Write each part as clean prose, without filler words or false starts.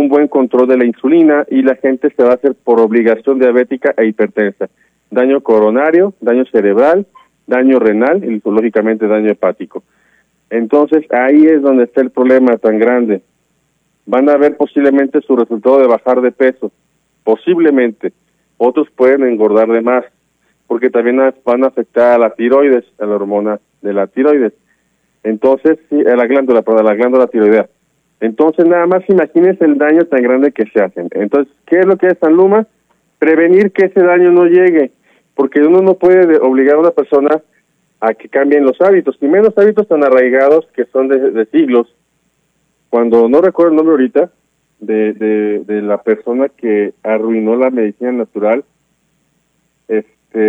un buen control de la insulina y la gente se va a hacer por obligación diabética e hipertensa. Daño coronario, daño cerebral, daño renal y lógicamente daño hepático. Entonces ahí es donde está el problema tan grande. Van a ver posiblemente su resultado de bajar de peso, posiblemente. Otros pueden engordar de más, porque también van a afectar a la tiroides, a la hormona de la tiroides. Entonces, sí, a la glándula tiroidea. Entonces, nada más imagínense el daño tan grande que se hacen. Entonces, ¿qué es lo que es San Luma? Prevenir que ese daño no llegue, porque uno no puede obligar a una persona a que cambien los hábitos, y menos hábitos tan arraigados que son de siglos. Cuando no recuerdo el nombre ahorita de la persona que arruinó la medicina natural, ya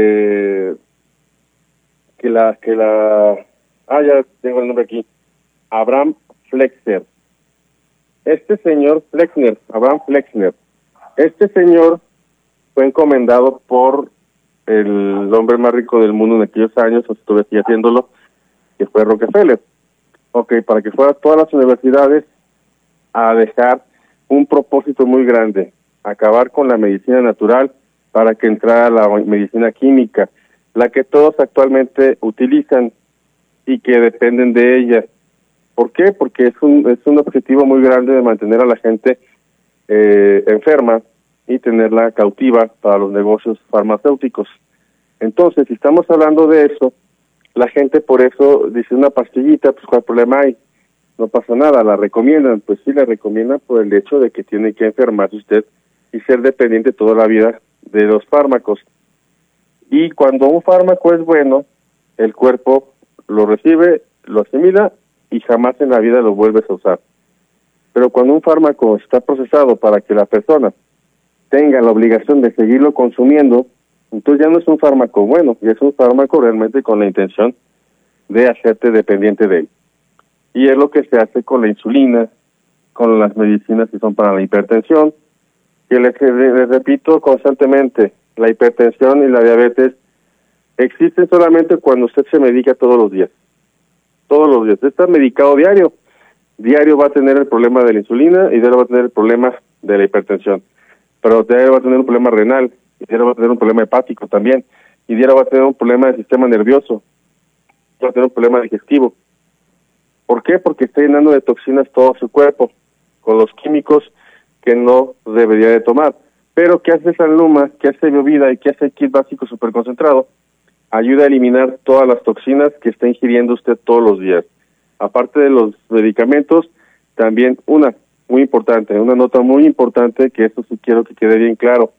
tengo el nombre aquí, Abraham Flexner. Abraham Flexner. Este señor fue encomendado por el hombre más rico del mundo en aquellos años, o estuve aquí haciéndolo, que fue Rockefeller. Para que fuera a todas las universidades a dejar un propósito muy grande, acabar con la medicina natural para que entrara la medicina química, la que todos actualmente utilizan y que dependen de ella. ¿Por qué? Porque es un objetivo muy grande de mantener a la gente enferma y tenerla cautiva para los negocios farmacéuticos. Entonces, si estamos hablando de eso, la gente por eso dice una pastillita, pues ¿cuál problema hay? No pasa nada, la recomiendan. Pues sí, la recomiendan por el hecho de que tiene que enfermarse usted y ser dependiente toda la vida de los fármacos. Y cuando un fármaco es bueno, el cuerpo lo recibe, lo asimila y jamás en la vida lo vuelves a usar. Pero cuando un fármaco está procesado para que la persona tenga la obligación de seguirlo consumiendo, entonces ya no es un fármaco bueno, ya es un fármaco realmente con la intención de hacerte dependiente de él. Y es lo que se hace con la insulina, con las medicinas que son para la hipertensión, que les repito constantemente, la hipertensión y la diabetes existen solamente cuando usted se medica todos los días. Todos los días. Usted está medicado diario. Diario va a tener el problema de la insulina y diario va a tener el problema de la hipertensión. Pero diario va a tener un problema renal, y diario va a tener un problema hepático también, y diario va a tener un problema del sistema nervioso, va a tener un problema digestivo. ¿Por qué? Porque está llenando de toxinas todo su cuerpo, con los químicos que no debería de tomar. Pero ¿qué hace San Luma? ¿Qué hace Biovida? ¿Y qué hace el kit básico superconcentrado? Ayuda a eliminar todas las toxinas que está ingiriendo usted todos los días. Aparte de los medicamentos, también una nota muy importante, que esto sí quiero que quede bien claro.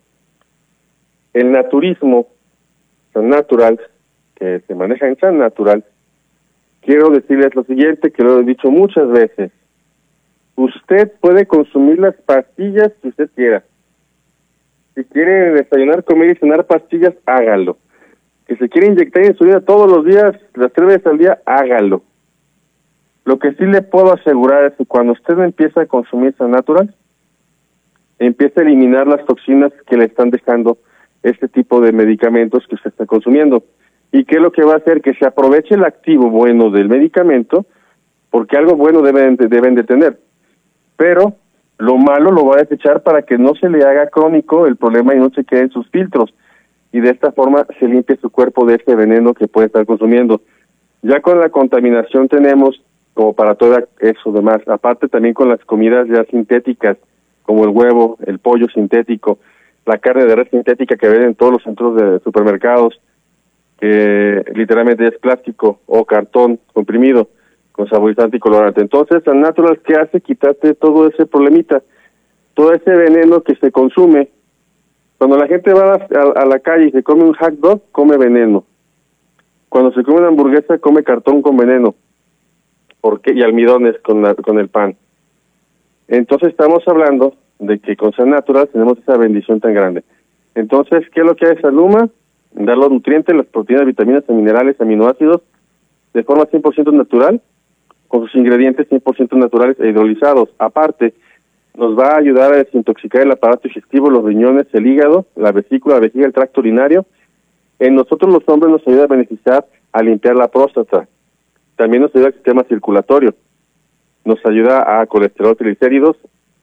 El naturismo, San Natural, que se maneja en San Natural, quiero decirles lo siguiente, que lo he dicho muchas veces. Usted puede consumir las pastillas que usted quiera. Si quiere desayunar, comer y cenar pastillas, hágalo. Que se quiere inyectar insulina todos los días, las 3 veces al día, hágalo. Lo que sí le puedo asegurar es que cuando usted empieza a consumir San Natural, empieza a eliminar las toxinas que le están dejando este tipo de medicamentos que usted está consumiendo. ¿Y qué es lo que va a hacer? Que se aproveche el activo bueno del medicamento, porque algo bueno deben de tener. Pero lo malo lo va a desechar para que no se le haga crónico el problema y no se quede en sus filtros. Y de esta forma se limpie su cuerpo de ese veneno que puede estar consumiendo. Ya con la contaminación tenemos, como para todo eso demás, aparte también con las comidas ya sintéticas, como el huevo, el pollo sintético, la carne de res sintética que venden en todos los centros de supermercados, que literalmente es plástico o cartón comprimido con saborizante y colorante. Entonces, San Natural, ¿qué hace? Quitarte todo ese problemita, todo ese veneno que se consume. Cuando la gente va a la calle y se come un hot dog, come veneno. Cuando se come una hamburguesa, come cartón con veneno. ¿Por qué? Y almidones con el pan. Entonces estamos hablando de que con San Natural tenemos esa bendición tan grande. Entonces, ¿qué es lo que hace San Luma? Dar los nutrientes, las proteínas, vitaminas, minerales, aminoácidos, de forma 100% natural, con sus ingredientes 100% naturales e hidrolizados. Aparte, nos va a ayudar a desintoxicar el aparato digestivo, los riñones, el hígado, la vesícula, la vejiga, el tracto urinario. En nosotros los hombres nos ayuda a beneficiar a limpiar la próstata. También nos ayuda al sistema circulatorio. Nos ayuda a colesterol, triglicéridos,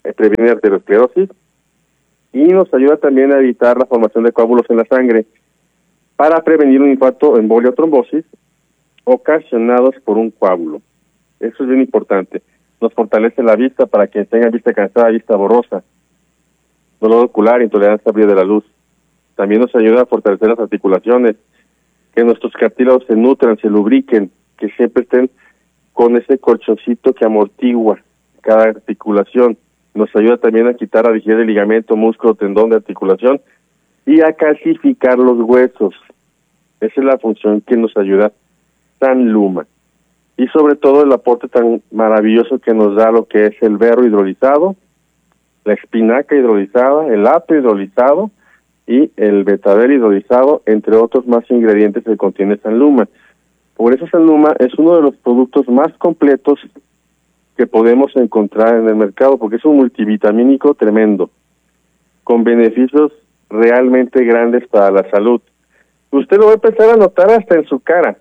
previene arteriosclerosis y nos ayuda también a evitar la formación de coágulos en la sangre para prevenir un infarto, embolia o trombosis ocasionados por un coágulo. Eso es bien importante. Nos fortalece la vista para quienes tengan vista cansada, vista borrosa, dolor ocular, intolerancia al brillo de la luz. También nos ayuda a fortalecer las articulaciones, que nuestros cartílagos se nutran, se lubriquen, que siempre estén con ese colchoncito que amortigua cada articulación. Nos ayuda también a quitar la rigidez del ligamento, músculo, tendón de articulación y a calcificar los huesos. Esa es la función que nos ayuda San Luma. Y sobre todo el aporte tan maravilloso que nos da lo que es el berro hidrolizado, la espinaca hidrolizada, el apio hidrolizado y el betabel hidrolizado, entre otros más ingredientes que contiene San Luma. Por eso San Luma es uno de los productos más completos que podemos encontrar en el mercado, porque es un multivitamínico tremendo, con beneficios realmente grandes para la salud. Usted lo va a empezar a notar hasta en su cara,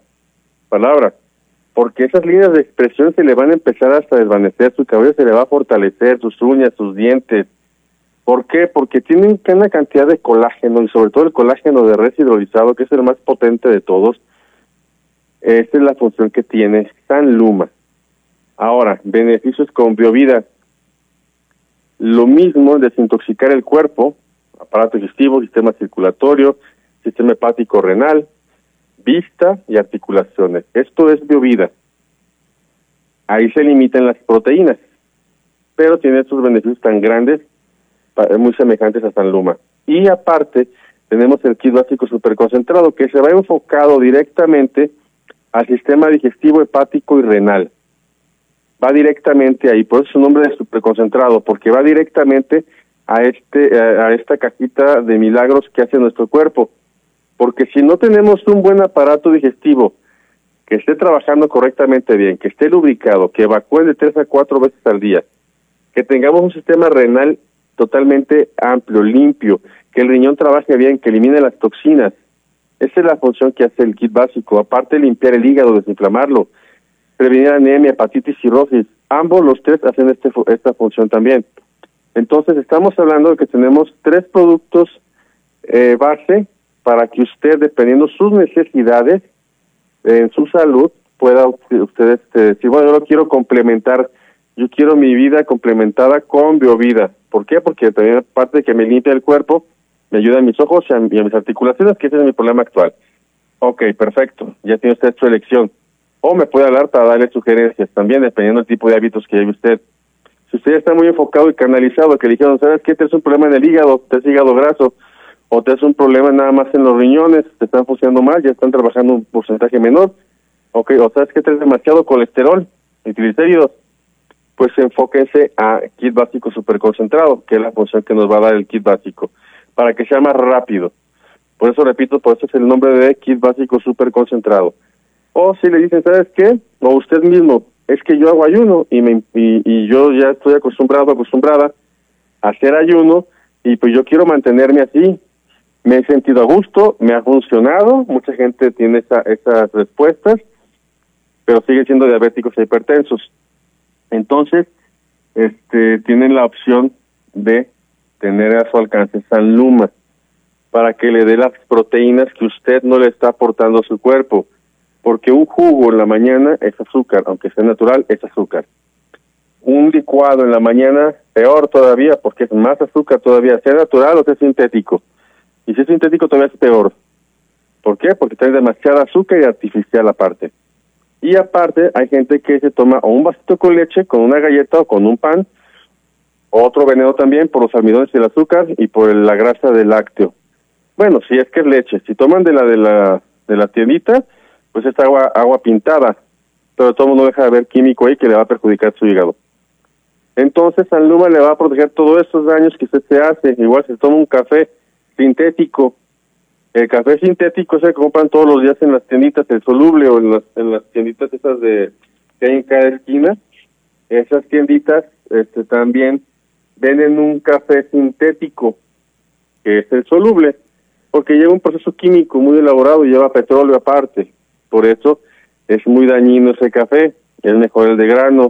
porque esas líneas de expresión se le van a empezar hasta a desvanecer, su cabello se le va a fortalecer, sus uñas, sus dientes. ¿Por qué? Porque tienen una cantidad de colágeno, y sobre todo el colágeno de res hidrolizado, que es el más potente de todos. Esta es la función que tiene San Luma. Ahora, beneficios con Biovida. Lo mismo, desintoxicar el cuerpo, aparato digestivo, sistema circulatorio, sistema hepático renal, vista y articulaciones. Esto es Biovida. Ahí se limitan las proteínas, pero tiene estos beneficios tan grandes, muy semejantes a San Luma. Y aparte, tenemos el kit básico superconcentrado, que se va enfocado directamente al sistema digestivo, hepático y renal. Va directamente ahí, por eso su nombre es superconcentrado, porque va directamente a esta cajita de milagros que hace nuestro cuerpo. Porque si no tenemos un buen aparato digestivo que esté trabajando correctamente bien, que esté lubricado, que evacúe de 3 a 4 veces al día, que tengamos un sistema renal totalmente amplio, limpio, que el riñón trabaje bien, que elimine las toxinas. Esa es la función que hace el kit básico. Aparte de limpiar el hígado, desinflamarlo, prevenir anemia, hepatitis, cirrosis. Ambos los tres hacen esta función también. Entonces estamos hablando de que tenemos 3 productos base para que usted, dependiendo sus necesidades en su salud, pueda usted decir, bueno, yo lo quiero complementar, yo quiero mi vida complementada con Biovida. ¿Por qué? Porque también aparte de que me limpia el cuerpo, me ayuda a mis ojos y a mis articulaciones, que ese es mi problema actual. Ok, perfecto, ya tiene usted su elección. O me puede hablar para darle sugerencias, también dependiendo del tipo de hábitos que lleve usted. Si usted está muy enfocado y canalizado, que le dijeron, ¿sabes qué? Te es un problema en el hígado, te es hígado graso, o te es un problema nada más en los riñones, te están funcionando mal, ya están trabajando un porcentaje menor. Ok, o sabes que te es demasiado colesterol y triglicéridos, pues enfóquense a kit básico superconcentrado, que es la función que nos va a dar el kit básico, para que sea más rápido. Por eso repito, por eso es el nombre de kit básico superconcentrado. O si le dicen, ¿sabes qué? O usted mismo, es que yo hago ayuno y yo ya estoy acostumbrada a hacer ayuno y pues yo quiero mantenerme así. Me he sentido a gusto, me ha funcionado, mucha gente tiene esas respuestas, pero siguen siendo diabéticos e hipertensos. Entonces, tienen la opción de tener a su alcance San Luma para que le dé las proteínas que usted no le está aportando a su cuerpo. Porque un jugo en la mañana es azúcar, aunque sea natural, es azúcar. Un licuado en la mañana, peor todavía, porque es más azúcar todavía, sea natural o sea sintético. Y si es sintético todavía es peor. ¿Por qué? Porque tiene demasiada azúcar y artificial aparte. Y aparte hay gente que se toma o un vasito con leche, con una galleta o con un pan, otro veneno también por los almidones y el azúcar y por la grasa del lácteo. Bueno, si es que es leche, si toman de la tiendita, pues es agua pintada, pero todo mundo deja de ver químico ahí que le va a perjudicar su hígado. Entonces San Luma le va a proteger todos esos daños que usted se hace. Igual si toma un café sintético, el café sintético se compran todos los días en las tienditas, el soluble o en las tienditas esas que hay en cada esquina. Esas tienditas también venden un café sintético, que es el soluble, porque lleva un proceso químico muy elaborado y lleva petróleo aparte. Por eso es muy dañino ese café, es mejor el de grano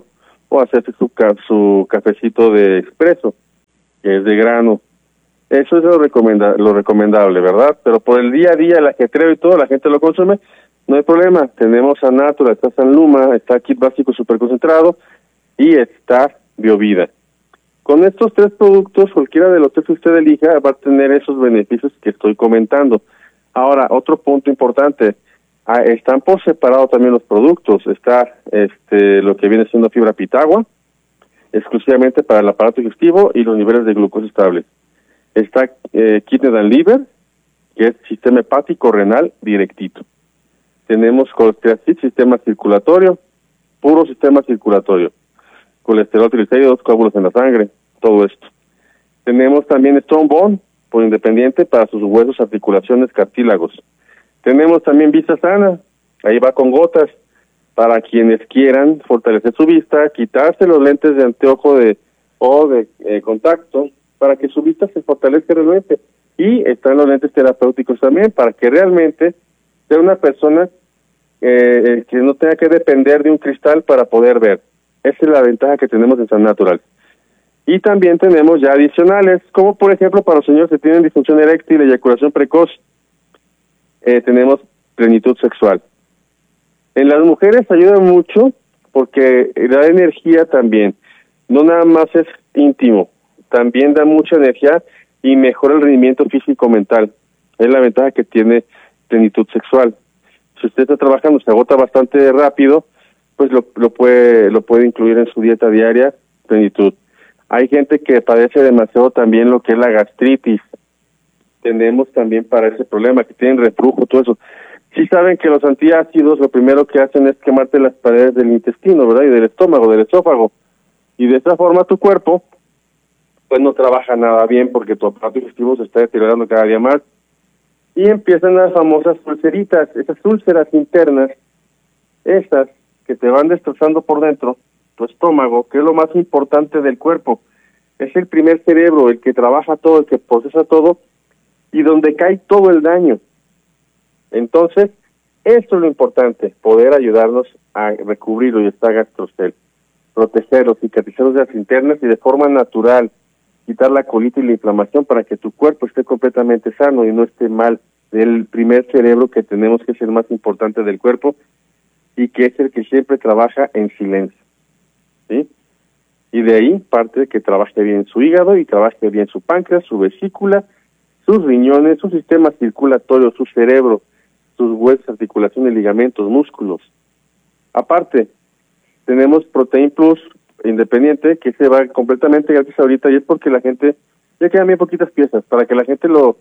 o hacerse su cafecito de expreso, que es de grano. Eso es lo recomendable, ¿verdad? Pero por el día a día, el ajetreo y todo, la gente lo consume, no hay problema. Tenemos a Natura, está San Luma, está Kit Básico Super Concentrado y está Biovida. Con estos tres productos, cualquiera de los tres que usted elija va a tener esos beneficios que estoy comentando. Ahora, otro punto importante, están por separado también los productos. Está lo que viene siendo fibra pitagua, exclusivamente para el aparato digestivo y los niveles de glucosa estables. Está Kidney and Liver, que es sistema hepático renal directito. Tenemos Colesteacid, sistema circulatorio, puro sistema circulatorio. Colesterol triglicéridos, coágulos en la sangre, todo esto. Tenemos también Strong Bone, por independiente, para sus huesos, articulaciones, cartílagos. Tenemos también Vista Sana, ahí va con gotas, para quienes quieran fortalecer su vista, quitarse los lentes de anteojo de contacto, para que su vista se fortalezca realmente. Y están los lentes terapéuticos también, para que realmente sea una persona que no tenga que depender de un cristal para poder ver. Esa es la ventaja que tenemos en San Natural. Y también tenemos ya adicionales, como por ejemplo para los señores que tienen disfunción eréctil, eyaculación precoz, tenemos plenitud sexual. En las mujeres ayuda mucho porque da energía también. No nada más es íntimo, también da mucha energía y mejora el rendimiento físico-mental. Es la ventaja que tiene plenitud sexual. Si usted está trabajando, se agota bastante rápido, pues lo puede incluir en su dieta diaria, plenitud. Hay gente que padece demasiado también lo que es la gastritis. Tenemos también para ese problema, que tienen reflujo, todo eso. Sí saben que los antiácidos lo primero que hacen es quemarte las paredes del intestino, ¿verdad? Y del estómago, del esófago. Y de esa forma tu cuerpo, pues no trabaja nada bien porque tu aparato digestivo se está deteriorando cada día más. Y empiezan las famosas ulceritas, esas úlceras internas, esas que te van destrozando por dentro, tu estómago, que es lo más importante del cuerpo. Es el primer cerebro, el que trabaja todo, el que procesa todo, y donde cae todo el daño. Entonces, esto es lo importante, poder ayudarnos a recubrirlo, y está Gastrocel. Protegerlos, cicatrizar las internas y de forma natural, quitar la colitis y la inflamación para que tu cuerpo esté completamente sano y no esté mal. El primer cerebro que tenemos, que es el más importante del cuerpo, y que es el que siempre trabaja en silencio, ¿sí? Y de ahí parte que trabaje bien su hígado y trabaje bien su páncreas, su vesícula, sus riñones, su sistema circulatorio, su cerebro, sus huesos, articulaciones, ligamentos, músculos. Aparte, tenemos Protein Plus independiente, que se va completamente gratis ahorita, y es porque la gente, ya quedan bien poquitas piezas, para que la gente lo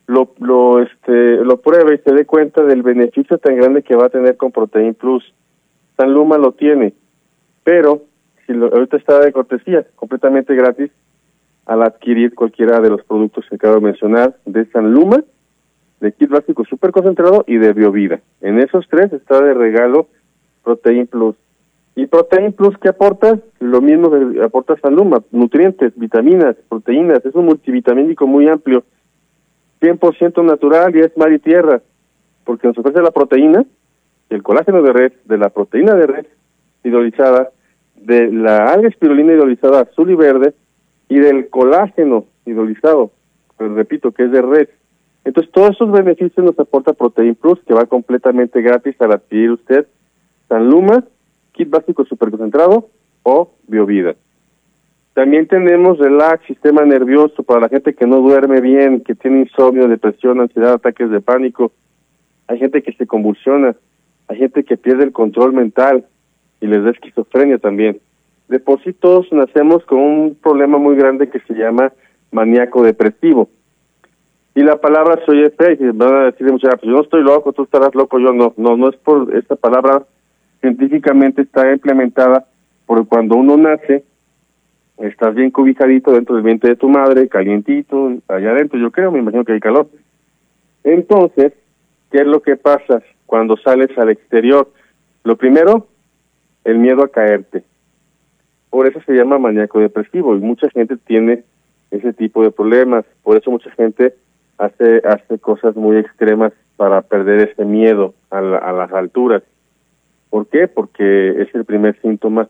pruebe y se dé cuenta del beneficio tan grande que va a tener con Protein Plus. San Luma lo tiene, pero ahorita está de cortesía, completamente gratis, al adquirir cualquiera de los productos que acabo de mencionar, de San Luma, de Kit Básico Super Concentrado y de Biovida. En esos tres está de regalo Protein Plus. ¿Y Protein Plus qué aporta? Lo mismo que aporta San Luma, nutrientes, vitaminas, proteínas, es un multivitamínico muy amplio, 100% natural, y es mar y tierra, porque nos ofrece la proteína, el colágeno de res, de la proteína de res hidrolizada, de la alga espirulina hidrolizada azul y verde, y del colágeno hidrolizado, pues repito, que es de res. Entonces, todos esos beneficios nos aporta Protein Plus, que va completamente gratis al adquirir usted San Luma, Kit Básico Super Concentrado o Biovida. También tenemos Relax, sistema nervioso, para la gente que no duerme bien, que tiene insomnio, depresión, ansiedad, ataques de pánico. Hay gente que se convulsiona, hay gente que pierde el control mental y les da esquizofrenia también. De por sí todos nacemos con un problema muy grande que se llama maníaco depresivo. Y la palabra se oye fea y van a decir muchas veces, yo no estoy loco, tú estarás loco, yo no es por esta palabra, científicamente está implementada por cuando uno nace, estás bien cobijadito dentro del vientre de tu madre, calientito, allá adentro, yo creo, me imagino que hay calor. Entonces, ¿qué es lo que pasa cuando sales al exterior? Lo primero, el miedo a caerte. Por eso se llama maníaco depresivo, y mucha gente tiene ese tipo de problemas. Por eso mucha gente hace cosas muy extremas para perder ese miedo a las alturas. ¿Por qué? Porque es el primer síntoma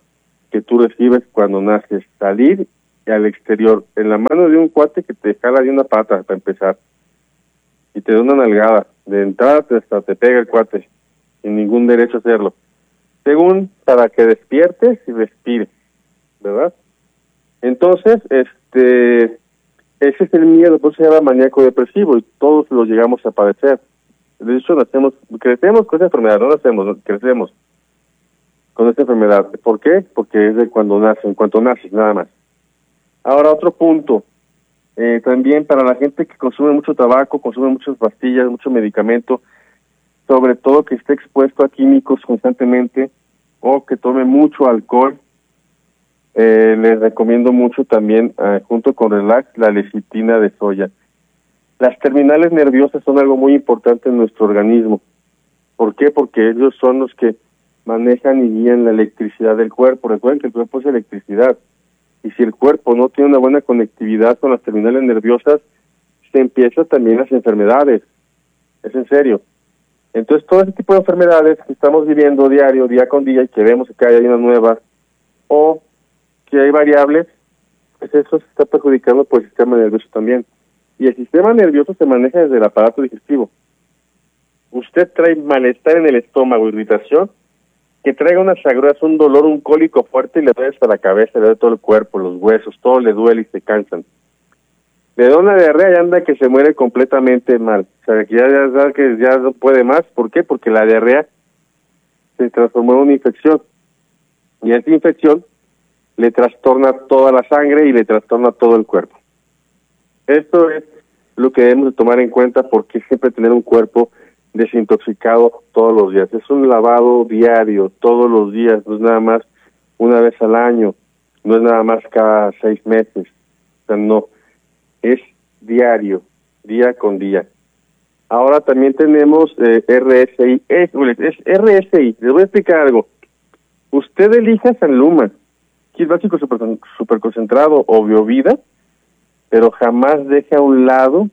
que tú recibes cuando naces, salir al exterior, en la mano de un cuate que te jala de una pata para empezar, y te da una nalgada, de entrada hasta te pega el cuate, sin ningún derecho a hacerlo. Según, para que despiertes y respires, ¿verdad? Entonces, ese es el miedo, por eso se llama maníaco depresivo, y todos lo llegamos a padecer. De hecho, crecemos con esa enfermedad, crecemos con esa enfermedad. ¿Por qué? Porque es de cuando naces, en cuanto naces, nada más. Ahora, otro punto, también para la gente que consume mucho tabaco, consume muchas pastillas, mucho medicamento, sobre todo que esté expuesto a químicos constantemente, o que tome mucho alcohol, les recomiendo mucho también, junto con Relax, la lecitina de soya. Las terminales nerviosas son algo muy importante en nuestro organismo. ¿Por qué? Porque ellos son los que manejan y guían la electricidad del cuerpo. Recuerden que el cuerpo es electricidad. Y si el cuerpo no tiene una buena conectividad con las terminales nerviosas, se empiezan también las enfermedades. Es en serio. Entonces, todo ese tipo de enfermedades que estamos viviendo diario, día con día, y que vemos que hay una nueva, o que hay variables, pues eso se está perjudicando por el sistema nervioso también. Y el sistema nervioso se maneja desde el aparato digestivo. Usted trae malestar en el estómago, irritación, que traiga unas agruras, un dolor, un cólico fuerte, y le duele hasta la cabeza, le duele todo el cuerpo, los huesos, todo le duele y se cansan. Le da una diarrea y anda que se muere completamente mal. O sea, que ya no puede más. ¿Por qué? Porque la diarrea se transformó en una infección. Y esa infección le trastorna toda la sangre y le trastorna todo el cuerpo. Esto es lo que debemos de tomar en cuenta, porque siempre tener un cuerpo desintoxicado todos los días. Es un lavado diario, todos los días, no es nada más una vez al año, no es nada más cada 6 meses. O sea, no, es diario, día con día. Ahora también tenemos RSI. Es RSI, les voy a explicar algo. Usted elija Sanluma, kit básico super concentrado o Biovida, pero jamás deje a un lado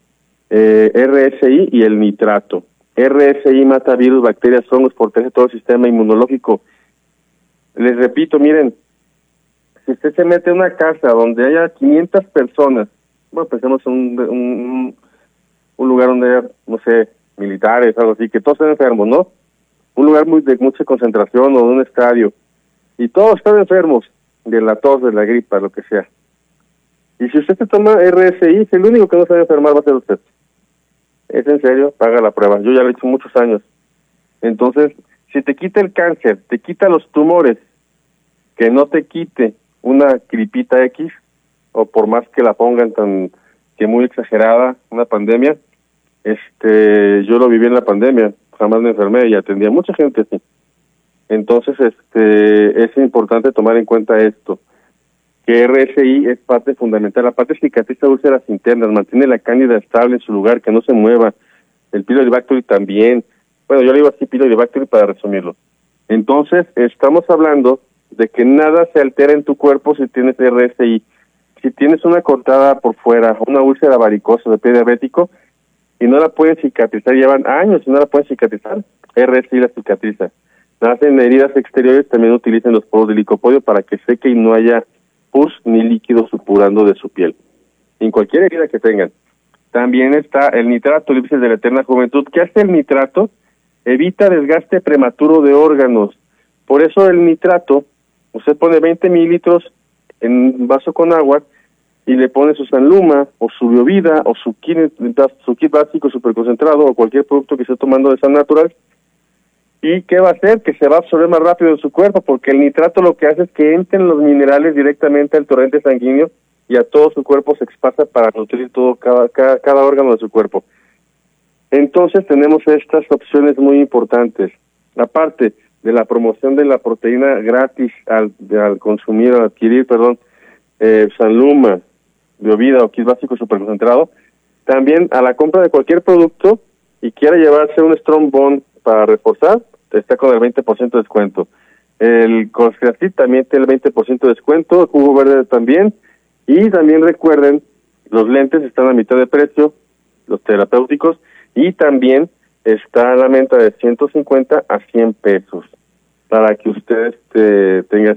RSI y el nitrato. RSI mata virus, bacterias, hongos, protege todo el sistema inmunológico. Les repito, miren, si usted se mete en una casa donde haya 500 personas, bueno, pensemos en un lugar donde haya, no sé, militares, algo así, que todos estén enfermos, ¿no? Un lugar de mucha concentración, o un estadio, y todos están enfermos de la tos, de la gripa, lo que sea. Y si usted se toma RSI, el único que no se va a enfermar va a ser usted. Es en serio, haga la prueba. Yo ya lo he hecho muchos años. Entonces, si te quita el cáncer, te quita los tumores, que no te quite una gripita X, o por más que la pongan tan que muy exagerada, una pandemia, yo lo viví en la pandemia, jamás me enfermé y atendí a mucha gente así. Entonces, es importante tomar en cuenta esto, que RSI es parte fundamental. La parte cicatriza úlceras internas, mantiene la cándida estable en su lugar, que no se mueva. El pylori bacteria también. Bueno, yo le digo así, pylori bacteria, para resumirlo. Entonces, estamos hablando de que nada se altera en tu cuerpo si tienes RSI. Si tienes una cortada por fuera, una úlcera varicosa de pie diabético, y no la pueden cicatrizar, llevan años y no la pueden cicatrizar, RSI la cicatriza. Nacen heridas exteriores, también utilicen los poros de licopodio para que seque y no haya pus ni líquido supurando de su piel, en cualquier herida que tengan. También está el nitrato, elipsis de la eterna juventud. ¿Qué hace el nitrato? Evita desgaste prematuro de órganos. Por eso el nitrato, usted pone 20 mililitros en un vaso con agua y le pone su Sanluma o su Biovida o su kit básico superconcentrado o cualquier producto que esté tomando de San Natural. ¿Y qué va a hacer? Que se va a absorber más rápido en su cuerpo, porque el nitrato lo que hace es que entren los minerales directamente al torrente sanguíneo y a todo su cuerpo se expasa para nutrir todo cada órgano de su cuerpo. Entonces tenemos estas opciones muy importantes. Aparte de la promoción de la proteína gratis al adquirir, Sanluma, Biovida o kit básico superconcentrado, también a la compra de cualquier producto y quiera llevarse un Strong Bond para reforzar, está con el 20% de descuento. El Cosgrafit también tiene el 20% de descuento, el jugo verde también, y también recuerden, los lentes están a mitad de precio, los terapéuticos, y también está a la venta de 150 a 100 pesos. para que usted tenga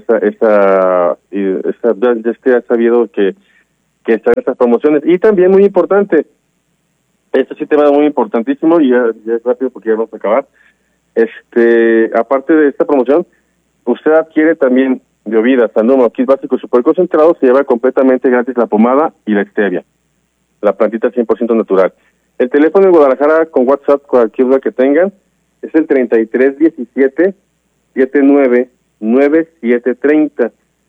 ya esté sabido que están estas promociones. Y también muy importante, este sí tema muy importantísimo, y ya es rápido porque ya vamos a acabar. Aparte de esta promoción, usted adquiere también Biovida, Sanoma, Kit Básico Super Concentrado, se lleva completamente gratis la pomada y la stevia, la plantita 100% natural. El teléfono de Guadalajara con WhatsApp, cualquier duda que tengan, es el 3317-799730.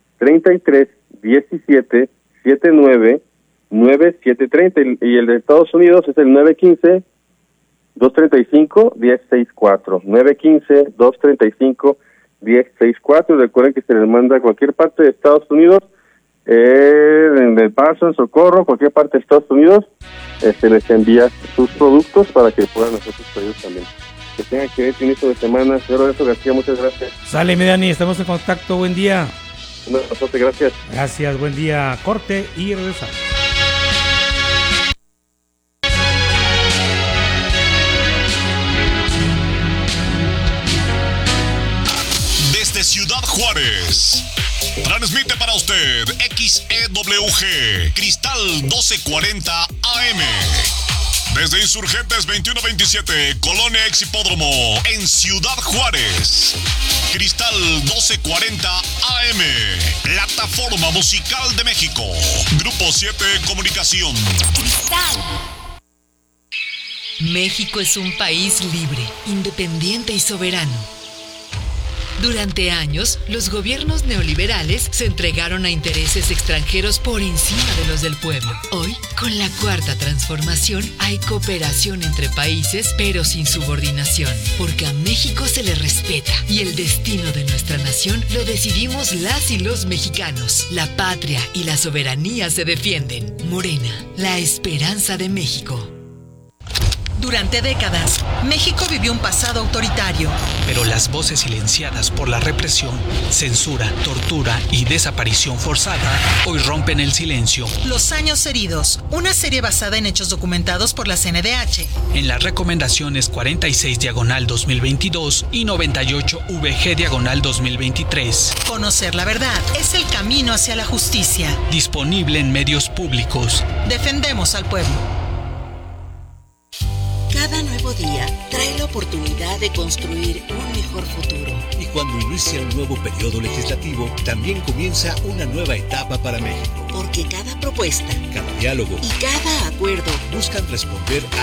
3317-799730. Y el de Estados Unidos es el 915-235-1064. 915-235-1064. Recuerden que se les manda a cualquier parte de Estados Unidos, en El Paso, en Socorro, cualquier parte de Estados Unidos, se les envía sus productos para que puedan hacer sus pedidos también. Que tengan que ver inicio de semana. Señor Lorenzo García, muchas gracias. Sale, mi Dani, estamos en contacto. Buen día. Un abrazote, gracias. Gracias, buen día. Corte y regresamos. Desde Ciudad Juárez, transmite para usted XEWG Cristal 1240 AM. Desde Insurgentes 2127, Colonia Exhipódromo, en Ciudad Juárez. Cristal 1240 AM, plataforma musical de México. Grupo 7 Comunicación. Cristal. México es un país libre, independiente y soberano. Durante años, los gobiernos neoliberales se entregaron a intereses extranjeros por encima de los del pueblo. Hoy, con la Cuarta Transformación, hay cooperación entre países, pero sin subordinación, porque a México se le respeta y el destino de nuestra nación lo decidimos las y los mexicanos. La patria y la soberanía se defienden. Morena, la esperanza de México. Durante décadas, México vivió un pasado autoritario. Pero las voces silenciadas por la represión, censura, tortura y desaparición forzada hoy rompen el silencio. Los años heridos, una serie basada en hechos documentados por la CNDH. En las recomendaciones 46/2022 y 98/VG/2023. Conocer la verdad es el camino hacia la justicia. Disponible en medios públicos. Defendemos al pueblo. Cada nuevo día trae la oportunidad de construir un mejor futuro. Y cuando inicia un nuevo periodo legislativo, también comienza una nueva etapa para México. Porque cada propuesta, cada diálogo y cada acuerdo buscan responder a